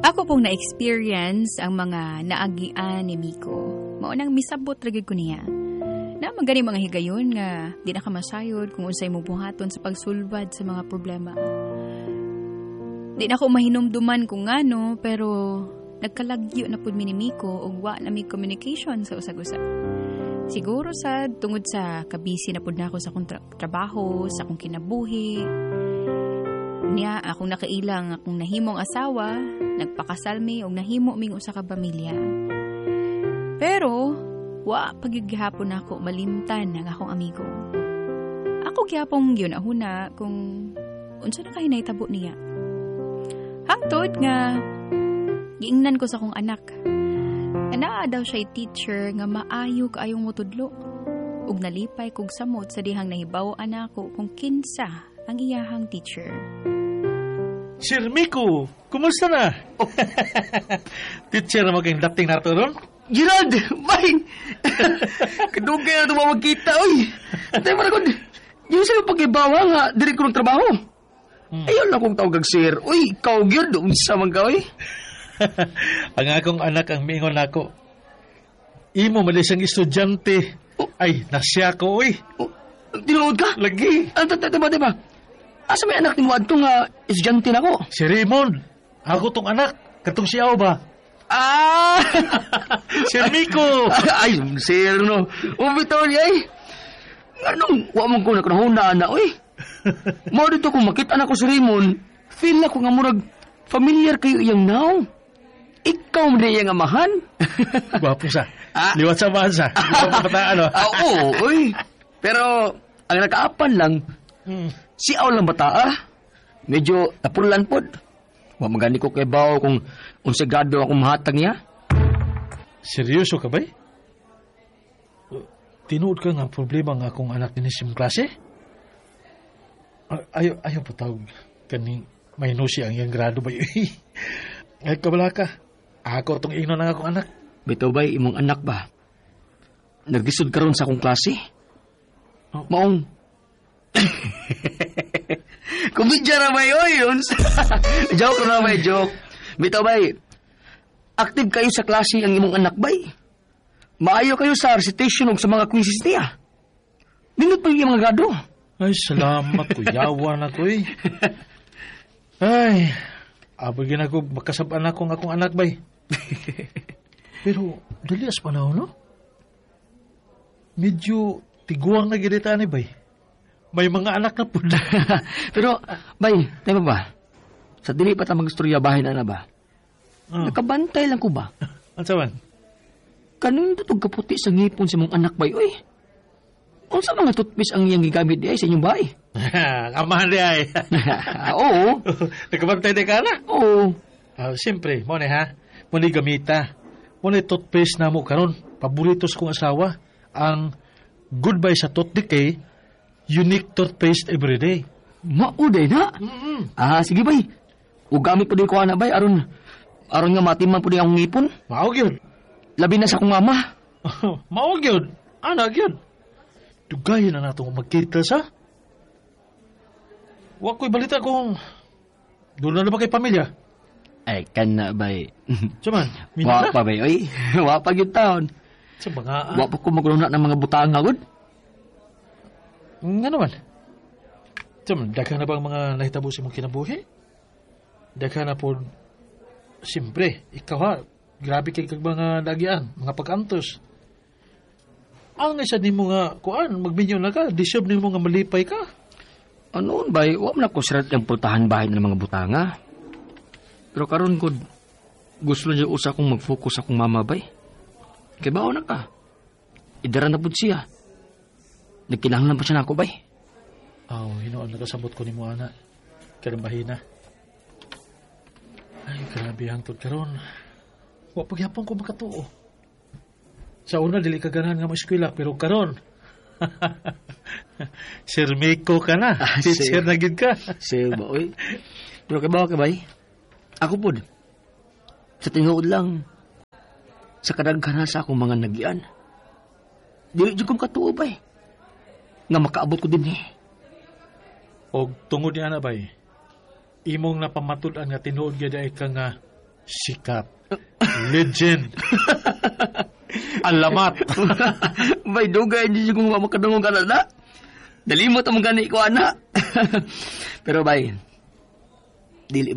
Ako pong na-experience ang mga naagian ni Miko. Maunang misabot ragid ko niya. Na magani mga higayon nga di na kamasayod kung unsay mo buhaton sa pagsulbad sa mga problema. Di na ko mahinumduman kung ngano, pero nagkalagyo na pud mi ni Miko ug wa na mi communication sa usag-usa. Siguro sa tungod sa kabisi na pud nako sa akong trabaho, sa akong kinabuhi. Niya akong nakailang akong nahimong asawa, nagpakasal mi og nahimo ming usa ka pamilya. Pero wa pagyud-gihapon nako malimtan ang akong amigo. Ako gyapon gyud ahuna kung unsa na kay nahitabo niya. Hangtod nga giingnan ko sa akong anak. Anaa daw siya teacher nga maayo kaayong motudlo. Ug nalipay kog samot sa dihang nahibaw-an ako kung kinsa ang iyahang teacher. Sir Miko, kumusta na? Teacher mo kayong dating nato ron? Gerald, bay! Kadugay na ito magkita, oy! Tayo mo na kung, yung sa'yo pag-ibawa nga, diri ko ng trabaho. Ayaw na kong tawag sir. Uy, ikaw yun, unsa man ka, oy? Ang akong anak ang miingon ako. Imo malisang estudyante. Ay, nasya ko, oy. Tinuod ka? Lagi. Diba? Asa may anak ni mo adto nga estudyante na ko? Si Raymond. Ako tong anak. Katong siyaw ba? Ah! Sir Miko! Ay, sir, no. Umitaw niya, eh. Anong, wa mong ko na kanahuna na, oy. Mao dito kung makita na ko si Raymond, feel na ko nga murag familiar kayo iyang now. Ikaw mo na iyang amahan. Gwapo sa. Liwat sa bansa. Gwapo pataan, no? Oo, oy. Pero, ang nakaapan lang, si Aw lang bata, medyo tapulan pod. Wa magani ko kay Bao kung unsagado akong mahatag niya. Seryoso ka ba? Tinuod ka nga problema nga akong anak din sa klase? Ayaw patawag kaning may nusi ang iyang grado ba? Ay, kabala ka. Ako itong ino ng akong anak. Bito ba, imong anak ba? Nagdisod ka ron sa akong klase? Maong. Kumidya na may yun. Joke na may joke. Bito ba, active kayo sa klase ang imong anak ba? Maayo kayo sa recitation o sa mga quizzes niya. Minut pa yung mga gado. Ay, salamat ko. Yawa na ko eh. Ay, abagin ako makasabaan akong anak bay. Pero, dalias pa na no? Medyo tiguang na ginita ni bay. May mga anak na po. Pero, bay, tayo ba? Sa dili pa ta mag-istorya bahay na ba? Nakabantay lang ko ba? Ano saman? Kanong tutog kaputi sa ngipon sa mong anak bay, oy? Unsa mga toothpaste ang iyang gigamit di ay sa inyong bahay? Amahan di ay. Oo. Nakabantay di ka na? Oo. Siyempre, mo ni ha? Mo ni gamita. Mo ni toothpaste na mo karon. Paboritos kong asawa. Ang Goodbye sa Tooth Decay, unique toothpaste everyday. Mauday na? Sige bay. O gamit po din ko na bay, aron nga matiman po din akong ngipon. Maog yun. Labi na sa akong mama. Maog yun. Anak yun. Dugayin na natin kung magkita sa. Huwag ko'y balita kung doon na ba kay pamilya? Ay, kan na bay. Saman, Wa pa bay, oy. Wa pa yun taon. Sa mga... Wa pa ko magluna ng mga butanga, good? Nga naman. Saman, daghan na bang mga nahitabo sa mong kinabuhi? Daghan na po... Siyempre, ikaw ha, grabe kay kag mga dagian, mga pag-antos. Ang isa ni mo nga, kuan, magbinyo na ka, deserve ni mo nga malipay ka. Ano, bay, wa man ako sirat yung pultahan bahay ng mga butanga. Pero karon ko, gusto niya usa kong mag-focus akong mama, bay. Kay bao na ka. Idara na po siya. Nagkinahanglan pa siya na ako, bay. Hinoon nakasabot ko ni mo, ana. Karambahina. Ay, grabe ang tod karon. Wa pagyapon ko makatuo. Sa una, dili ka ganahan nga ma-eskwela, pero karon. Sir Miko ka na. Teacher na gid ka. Sir ba, oy. Pero kay bao ka, bay. Ako po. Sa tinuod lang, sa kadaghan sa akong mga nagian. Dili jud kong katuo, bay. Nga makaabot ko din eh. Og tungod niya na bay, imong napamatud-an nga tinuod gyud ay ka nga Sikap. Legend. Alamat. Bay, dugay, hindi ko makadungong ka na. Dalimot ang gani ko, anak. Pero bay, dili